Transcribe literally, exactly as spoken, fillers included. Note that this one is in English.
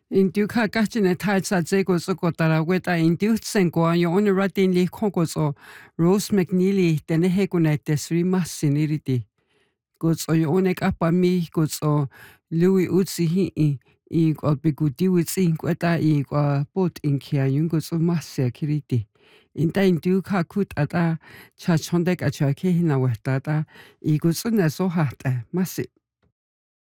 Intiu ka kachine tai sa zego soko tara weta intiu tsenko yo oni ratin li konko so Rose McNeely tene hekuna te sri masiniriti. Gozo yo onek apa mi gozo Louis Utsi hi i i kwa biguti witsi kweta i kwa bot in kia yung gozo masya kiriti. Inta intiu ka kut ata cha chondek acha ke hina weta ta i gozo na so hata masi.